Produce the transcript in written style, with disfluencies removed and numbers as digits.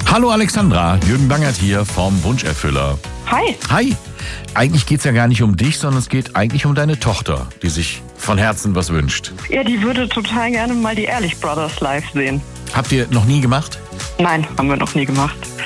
Hallo Alexandra, Jürgen Bangert hier vom Wunscherfüller. Hi. Hi. Eigentlich geht's ja gar nicht um dich, sondern es geht eigentlich um deine Tochter, die sich von Herzen was wünscht. Ja, die würde total gerne mal die Ehrlich Brothers live sehen. Habt ihr noch nie gemacht? Nein, haben wir noch nie gemacht.